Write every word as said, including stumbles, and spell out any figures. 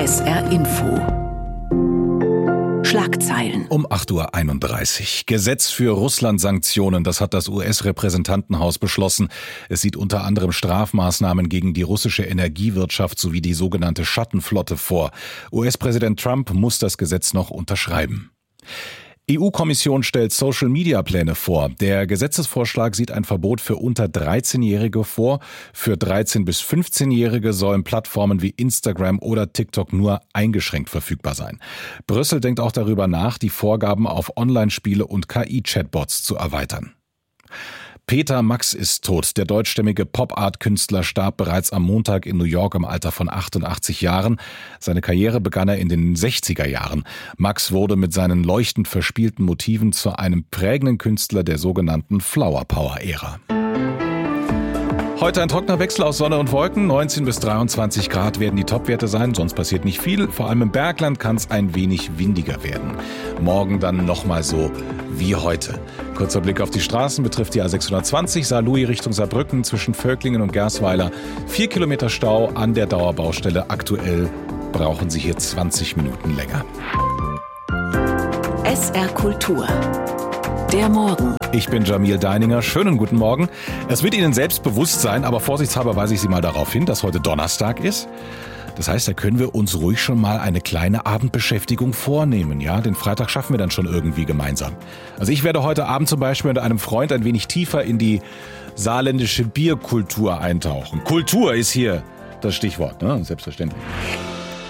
S R Info. Schlagzeilen. Um acht Uhr einunddreißig. Gesetz für Russland-Sanktionen, das hat das U S-Repräsentantenhaus beschlossen. Es sieht unter anderem Strafmaßnahmen gegen die russische Energiewirtschaft sowie die sogenannte Schattenflotte vor. U S-Präsident Trump muss das Gesetz noch unterschreiben. E U-Kommission stellt Social-Media-Pläne vor. Der Gesetzesvorschlag sieht ein Verbot für unter dreizehnjährige vor. Für dreizehn- bis fünfzehnjährige sollen Plattformen wie Instagram oder TikTok nur eingeschränkt verfügbar sein. Brüssel denkt auch darüber nach, die Vorgaben auf Online-Spiele und K I-Chatbots zu erweitern. Peter Max ist tot. Der deutschstämmige Pop-Art-Künstler starb bereits am Montag in New York im Alter von achtundachtzig Jahren. Seine Karriere begann er in den sechziger Jahren. Max wurde mit seinen leuchtend verspielten Motiven zu einem prägenden Künstler der sogenannten Flower-Power-Ära. Heute ein trockener Wechsel aus Sonne und Wolken. neunzehn bis dreiundzwanzig Grad werden die Topwerte sein, sonst passiert nicht viel. Vor allem im Bergland kann es ein wenig windiger werden. Morgen dann nochmal so wie heute. Kurzer Blick auf die Straßen betrifft die A sechshundertzwanzig, Saarlouis Richtung Saarbrücken zwischen Völklingen und Gersweiler. Vier Kilometer Stau an der Dauerbaustelle. Aktuell brauchen Sie hier zwanzig Minuten länger. S R Kultur. Der Morgen. Ich bin Jamil Deininger. Schönen guten Morgen. Es wird Ihnen selbst bewusst sein, aber vorsichtshalber weise ich Sie mal darauf hin, dass heute Donnerstag ist. Das heißt, da können wir uns ruhig schon mal eine kleine Abendbeschäftigung vornehmen. Ja, den Freitag schaffen wir dann schon irgendwie gemeinsam. Also ich werde heute Abend zum Beispiel mit einem Freund ein wenig tiefer in die saarländische Bierkultur eintauchen. Kultur ist hier das Stichwort, ne? Selbstverständlich.